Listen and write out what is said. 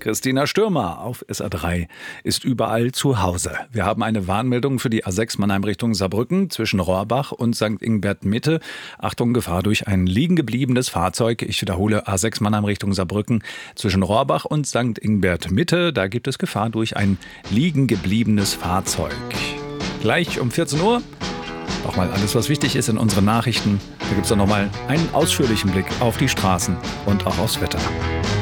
Christina Stürmer auf SR3 ist überall zu Hause. Wir haben eine Warnmeldung für die A6 Mannheim Richtung Saarbrücken zwischen Rohrbach und St. Ingbert Mitte. Achtung, Gefahr durch ein liegen gebliebenes Fahrzeug. Ich wiederhole, A6 Mannheim Richtung Saarbrücken zwischen Rohrbach und St. Ingbert Mitte. Da gibt es Gefahr durch ein liegen gebliebenes Fahrzeug. Gleich um 14 Uhr. Nochmal alles, was wichtig ist in unseren Nachrichten. Da gibt es dann nochmal einen ausführlichen Blick auf die Straßen und auch aufs Wetter.